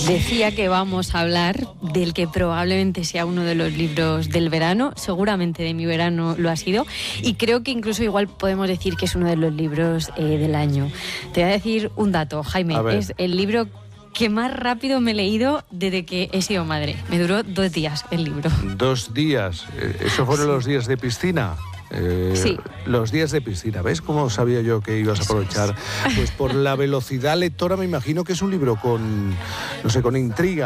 Decía que vamos a hablar del que probablemente sea uno de los libros del verano, seguramente de mi verano lo ha sido, y creo que incluso igual podemos decir que es uno de los libros del año. Te voy a decir un dato, Jaime, es el libro que más rápido me he leído desde que he sido madre. Me duró 2 días el libro. 2 días, ¿eso fueron los días de piscina? Sí. Los días de piscina, ¿ves cómo sabía yo que ibas a aprovechar? Pues por la velocidad lectora me imagino que es un libro con, no sé, con intriga.